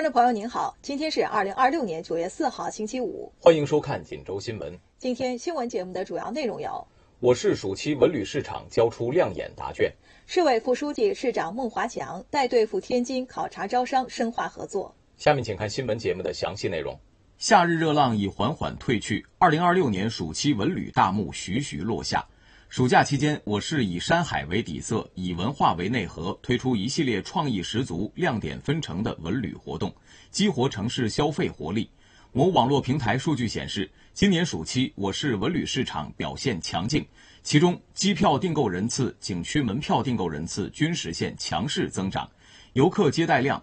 众朋友您好，今天是2026年9月4号星期五， 欢迎收看锦州新闻。 今天新闻节目的主要内容有： 我市暑期文旅市场交出亮眼答卷； 市委副书记、市长孟华强带队赴天津考察招商，深化合作。 下面请看新闻节目的详细内容。 夏日热浪已缓缓退去，2026年暑期文旅大幕徐徐落下。暑假期间，我市以山海为底色，以文化为内核，推出一系列创意十足、亮点纷呈的文旅活动，激活城市消费活力。某网络平台数据显示，今年暑期我市文旅市场表现强劲，其中机票订购人次、景区门票订购人次均实现强势增长，游客接待量